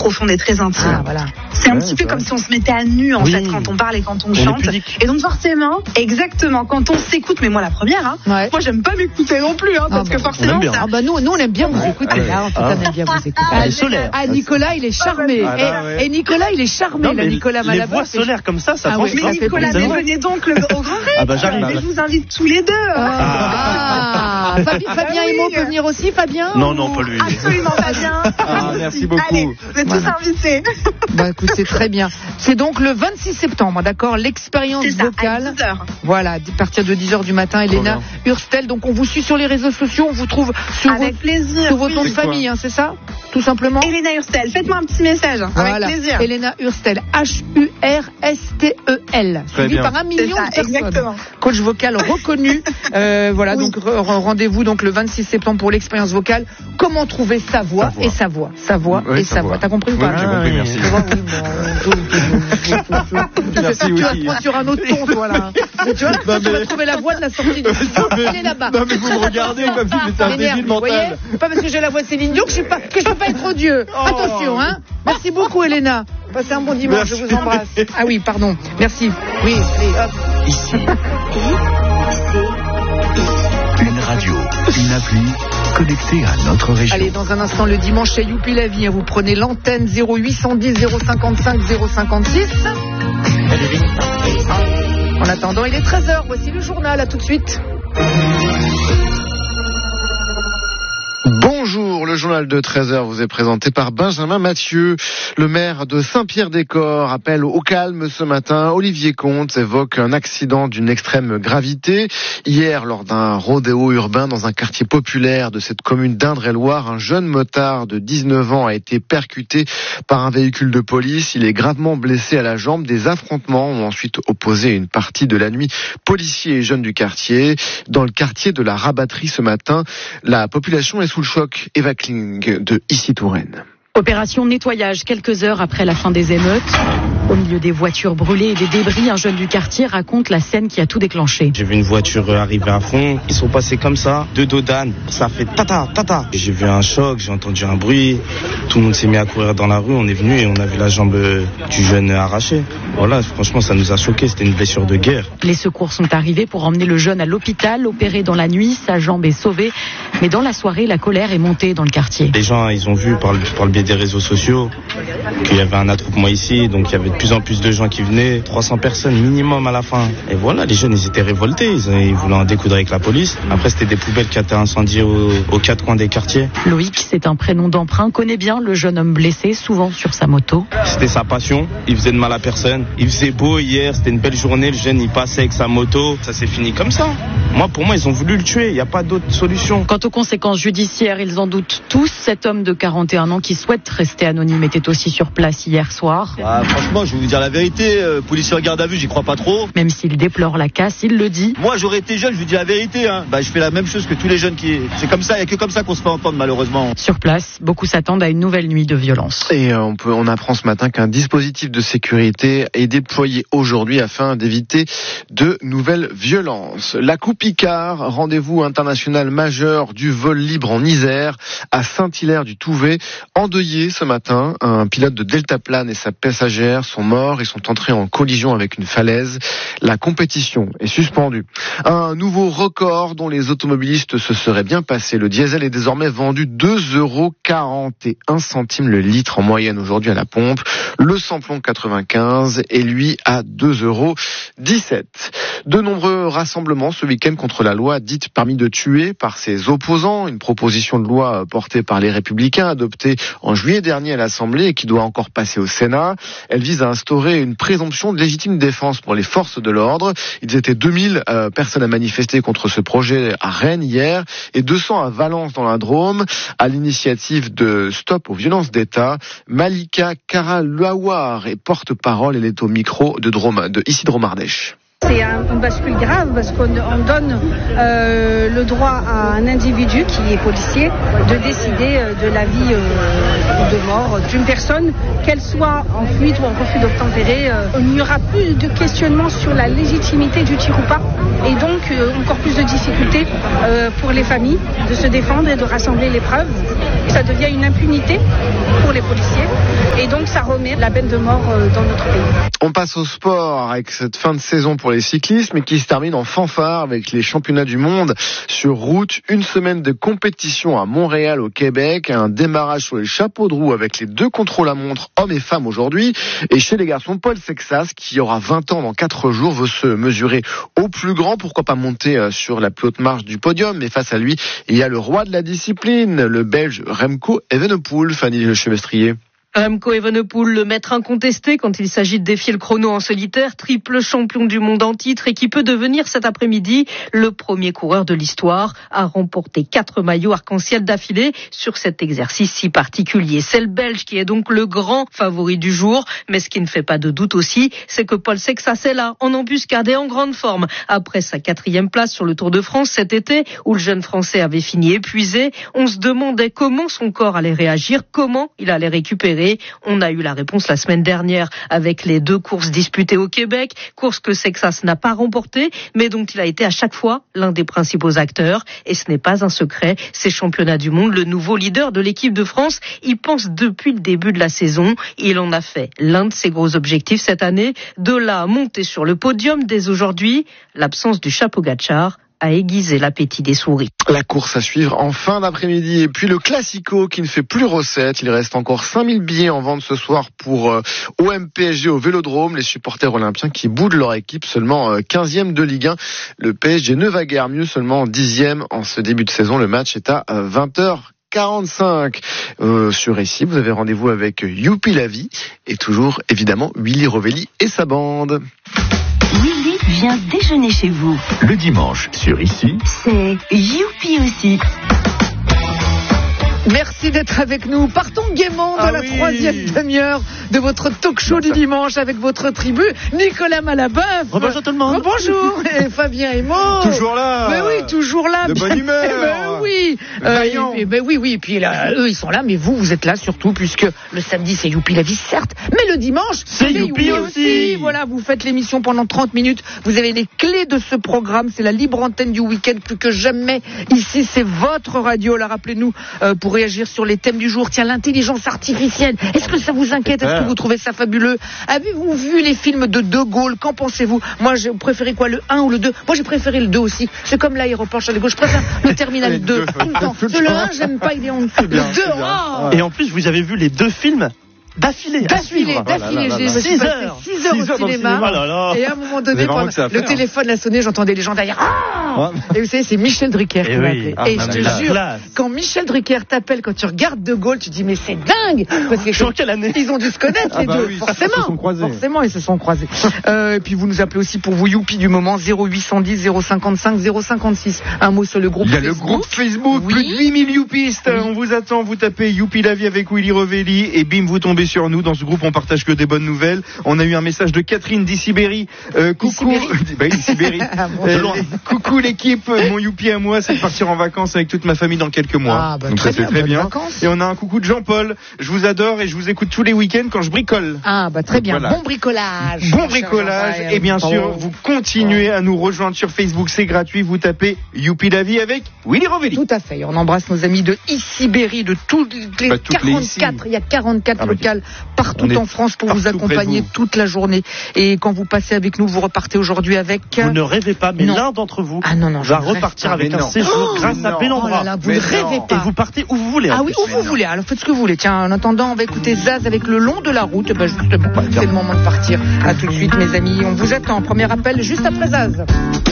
profonde et très intime. Voilà. C'est un petit peu comme si on se mettait à nu en fait quand on parle et quand on chante. Et donc forcément, exactement, quand on s'écoute, mais moi la première, hein, moi j'aime pas m'écouter non plus, hein, parce que forcément ça... nous on aime bien vous écouter. Là, en tout cas, on aime bien vous écouter. Nicolas, il est charmé. Et Nicolas, il est charmé, là, Nicolas Malaboff. Les voix solaires comme ça passe. Mais Nicolas, venez donc au Grand Rex. J'arrive. Je vous invite tous les deux. Fabien Imo peut venir aussi, Fabien? Non, pas lui. Absolument, Fabien. Merci beaucoup. Allez, vous êtes tous invités. Écoute, c'est très bien. C'est donc le 26 septembre, d'accord, l'expérience vocale. À 10h. Voilà, à partir de 10h du matin, Elena Hurstel. Donc on vous suit sur les réseaux sociaux, on vous trouve sur votre nom de famille, hein, c'est ça? Tout simplement. Elena Hurstel, faites-moi un petit message, avec plaisir. Elena Hurstel, Hurstel, suivi par 1 million de personnes. Exactement. Coach vocal reconnu. Donc rendez-vous donc le 26 septembre pour l'expérience vocale. Comment trouver sa voix et sa voix, sa voix et sa voix. T'as compris ou pas? J'ai compris, merci. Tu vas te prendre sur un autre ton, toi là. Tu vas trouver la voix de la sortie du studio. Elle est là-bas. Non mais vous me regardez comme si j'étais un débile mental. C'est pas parce que j'ai la voix de Céline Dion que je peux pas être Dieu. Attention, hein. Merci beaucoup, Elena. Passez un bon dimanche, je vous embrasse. Ah oui, pardon. Merci. Oui, hop. Ici. Une radio, une appli connectée à notre région. Allez, dans un instant, le dimanche, chez Youpi la vie, vous prenez l'antenne 0810 055 056. En attendant, il est 13h. Voici le journal. À tout de suite. Bonjour, le journal de 13h vous est présenté par Benjamin Mathieu. Le maire de Saint-Pierre-des-Corps appelle au calme ce matin. Olivier Comte évoque un accident d'une extrême gravité. Hier, lors d'un rodéo urbain dans un quartier populaire de cette commune d'Indre-et-Loire, un jeune motard de 19 ans a été percuté par un véhicule de police. Il est gravement blessé à la jambe. Des affrontements ont ensuite opposé une partie de la nuit policiers et jeunes du quartier. Dans le quartier de la Rabatterie ce matin, la population est sous le choc. Eva Kling de Issy-Touraine. Opération nettoyage quelques heures après la fin des émeutes. Au milieu des voitures brûlées et des débris, un jeune du quartier raconte la scène qui a tout déclenché. J'ai vu une voiture arriver à fond. Ils sont passés comme ça, deux dos d'âne. Ça fait tata, tata. J'ai vu un choc, j'ai entendu un bruit. Tout le monde s'est mis à courir dans la rue. On est venu et on a vu la jambe du jeune arrachée. Voilà, franchement, ça nous a choqués. C'était une blessure de guerre. Les secours sont arrivés pour emmener le jeune à l'hôpital. Opéré dans la nuit, sa jambe est sauvée. Mais dans la soirée, la colère est montée dans le quartier. Les gens, ils ont vu par le biais des réseaux sociaux qu'il y avait un attroupement ici. Donc il y avait de plus en plus de gens qui venaient. 300 personnes minimum à la fin. Et voilà, les jeunes, ils étaient révoltés. Ils voulaient en découdre avec la police. Après, c'était des poubelles qui étaient incendiées aux quatre coins des quartiers. Loïc, c'est un prénom d'emprunt, connaît bien le jeune homme blessé, souvent sur sa moto. C'était sa passion. Il faisait de mal à personne. Il faisait beau hier. C'était une belle journée. Le jeune, il passait avec sa moto. Ça s'est fini comme ça. Pour moi, ils ont voulu le tuer. Il n'y a pas d'autre solution. Quant aux conséquences judiciaires, ils en doutent tous. Cet homme de 41 ans qui souhaite rester anonyme était aussi sur place hier soir. Franchement, je vais vous dire la vérité. Policier en garde à vue, j'y crois pas trop. Même s'il déplore la casse, il le dit. Moi, j'aurais été jeune, je vous dis la vérité. Je fais la même chose que tous les jeunes qui... C'est comme ça, il n'y a que comme ça qu'on se fait entendre, malheureusement. Sur place, beaucoup s'attendent à une nouvelle nuit de violence. Et on apprend ce matin qu'un dispositif de sécurité est déployé aujourd'hui afin d'éviter de nouvelles violences. La Coupe Icare, rendez-vous international majeur du vol libre en Isère, à Saint-Hilaire du Touvet, endeuillé ce matin. Un pilote de deltaplane et sa passagère sont morts et sont entrés en collision avec une falaise. La compétition est suspendue. Un nouveau record dont les automobilistes se seraient bien passés. Le diesel est désormais vendu 2,41 € le litre en moyenne aujourd'hui à la pompe. Le samplon 95 est lui à 2,17 €. De nombreux rassemblements ce week-end contre la loi dite permis de tuer par ses opposants. Une proposition de loi portée par les Républicains adoptée en juillet dernier à l'Assemblée et qui doit encore passer au Sénat. Elle vise à instaurer une présomption de légitime défense pour les forces de l'ordre. Ils étaient 2000 personnes à manifester contre ce projet à Rennes hier et 200 à Valence dans la Drôme. À l'initiative de Stop aux violences d'État, Malika Karalawar est porte-parole. Elle est au micro de Ici Dromardèche. C'est une bascule grave parce qu'on donne le droit à un individu qui est policier de décider de la vie ou de mort d'une personne, qu'elle soit en fuite ou en refus d'obtempérer. Il n'y aura plus de questionnement sur la légitimité du tir ou pas et donc encore plus de difficultés pour les familles de se défendre et de rassembler les preuves. Ça devient une impunité pour les policiers donc ça remet la peine de mort dans notre pays. On passe au sport avec cette fin de saison pour les cyclistes, mais qui se termine en fanfare avec les championnats du monde sur route. Une semaine de compétition à Montréal au Québec, un démarrage sur les chapeaux de roue avec les 2 contrôles à montre hommes et femmes aujourd'hui. Et chez les garçons, Paul Sexas, qui aura 20 ans dans 4 jours, veut se mesurer au plus grand. Pourquoi pas monter sur la plus haute marche du podium? Mais face à lui, il y a le roi de la discipline, le Belge Remco Evenepoel. Fanny Chemestrier. Remco Evenepoel, le maître incontesté quand il s'agit de défier le chrono en solitaire, triple champion du monde en titre et qui peut devenir cet après-midi le premier coureur de l'histoire à remporter 4 maillots arc-en-ciel d'affilée sur cet exercice si particulier. C'est le Belge qui est donc le grand favori du jour, mais ce qui ne fait pas de doute aussi, c'est que Paul Sexas est là, en embuscade et en grande forme. Après sa 4e place sur le Tour de France cet été, où le jeune Français avait fini épuisé, on se demandait comment son corps allait réagir, comment il allait récupérer. On a eu la réponse la semaine dernière avec les 2 courses disputées au Québec, courses que Sexas n'a pas remportées, mais dont il a été à chaque fois l'un des principaux acteurs. Et ce n'est pas un secret, ces championnats du monde, le nouveau leader de l'équipe de France y pense depuis le début de la saison. Il en a fait l'un de ses gros objectifs cette année, de là à monter sur le podium dès aujourd'hui. L'absence du chapeau Gatchar a aiguisé l'appétit des souris. La course à suivre en fin d'après-midi. Et puis le Classico qui ne fait plus recette. Il reste encore 5000 billets en vente ce soir pour OM PSG au Vélodrome. Les supporters olympiens qui boudent leur équipe, seulement 15e de Ligue 1. Le PSG ne va guère mieux, seulement 10e en ce début de saison. Le match est à 20h45. Sur ici, vous avez rendez-vous avec Youpi la vie et toujours évidemment Willy Rovelli et sa bande. Willy vient déjeuner chez vous. Le dimanche, sur ici, c'est Youpi aussi. Merci d'être avec nous. Partons gaiement dans la 3e demi-heure de votre talk show du dimanche avec votre tribu. Nicolas Malabeuf. Bonjour tout le monde. Bonjour. Et Fabien Aymon. Toujours là. Mais oui, toujours là. De bonne humeur. Oui. Oui. Et puis là, eux, ils sont là, mais vous êtes là surtout, puisque le samedi, c'est Youpi la vie, certes. Mais le dimanche, c'est Youpi aussi. Voilà, vous faites l'émission pendant 30 minutes. Vous avez les clés de ce programme. C'est la libre antenne du week-end, plus que jamais. Ici, c'est votre radio. Là, rappelez-nous, pour réagir sur les thèmes du jour. Tiens, l'intelligence artificielle. Est-ce que ça vous inquiète? Est-ce que vous trouvez ça fabuleux? Avez-vous vu les films de De Gaulle? Qu'en pensez-vous? Moi, j'ai préféré quoi, le 1 ou le 2? Moi, j'ai préféré le 2 aussi. C'est comme l'aéroport Charles de Gaulle. Je préfère le terminal 2 tout le temps. Le 1, j'aime pas, il est en dessous. Le 2, Et en plus, vous avez vu les 2 films d'affilée. J'ai 6 heures au cinéma. Et à un moment donné, le téléphone a sonné, j'entendais les gens derrière. Et vous savez, c'est Michel Drucker qui m'a appelé. Et je te jure, quand Michel Drucker t'appelle, quand tu regardes De Gaulle, tu dis mais c'est dingue. Parce que quelle année ils ont dû se connaître les deux, forcément, ils se sont croisés. Et puis vous nous appelez aussi pour vos youpi du moment, 0810 055 056. Un mot sur le groupe Facebook. Il y a le groupe Facebook, plus de 8000 youpistes. On vous attend, vous tapez Youpi la vie avec Willy Rovelli et bim, vous tombez sur nous. Dans ce groupe, on partage que des bonnes nouvelles. On a eu un message de Catherine d'Issibéry. Coucou. Issibéry. Coucou l'équipe. Mon youpi à moi, c'est de partir en vacances avec toute ma famille dans quelques mois. Donc ça c'est très bien. Et on a un coucou de Jean-Paul. Je vous adore et je vous écoute tous les week-ends quand je bricole. Très bien. Voilà. Bon bricolage. Et bien sûr, vous continuez à nous rejoindre sur Facebook. C'est gratuit. Vous tapez Youpi la vie avec Willy Rovelli. Tout à fait. On embrasse nos amis de Issibéry, de toutes les 44. Il y a 44 locales partout en France pour vous accompagner toute la journée. Et quand vous passez avec nous, vous repartez aujourd'hui avec... Vous ne rêvez pas, mais l'un d'entre vous va repartir avec un séjour grâce à Bellambra. Vous ne rêvez pas. Et vous partez où vous voulez. Ah oui, où vous voulez. Alors faites ce que vous voulez. Tiens, en attendant, on va écouter Zaz avec Le long de la route. Justement, c'est le moment de partir. À tout de suite, mes amis. On vous attend. Premier appel juste après Zaz.